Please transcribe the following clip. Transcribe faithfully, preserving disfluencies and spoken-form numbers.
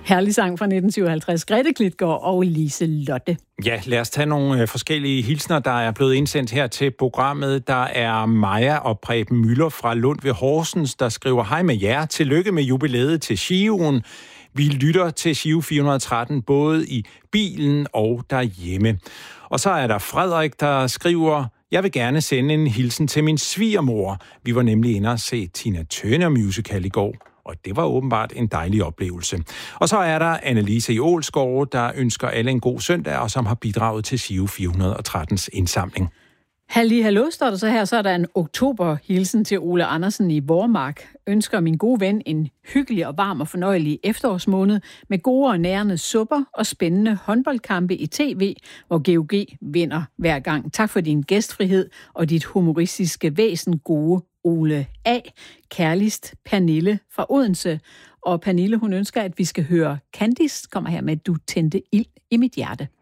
Herlig sang fra nitten syvoghalvtreds. Grete Klitgaard og Lise Lotte. Ja, lad os tage nogle øh, forskellige hilsner, der er blevet indsendt her til programmet. Der er Maja og Preben Møller fra Lund ved Horsens, der skriver: hej med jer. Tillykke med jubilæet til Shiven. Vi lytter til Shiv fire hundrede og tretten både i bilen og derhjemme. Og så er der Frederik, der skriver: jeg vil gerne sende en hilsen til min svigermor. Vi var nemlig inde og se Tina Turner musical i går, og det var åbenbart en dejlig oplevelse. Og så er der Annelise i Ålsgårde, der ønsker alle en god søndag, og som har bidraget til Shiv fire hundrede og trettens indsamling. Halli, hallo, står der så her. Så er der en oktoberhilsen til Ole Andersen i Vormark. Ønsker min gode ven en hyggelig og varm og fornøjelig efterårsmåned med gode og nærende supper og spændende håndboldkampe i tv, hvor G O G vinder hver gang. Tak for din gæstfrihed og dit humoristiske væsen, gode Ole A. Kærligst Pernille fra Odense. Og Pernille, hun ønsker, at vi skal høre Candice, kommer her med: du tændte ild i mit hjerte.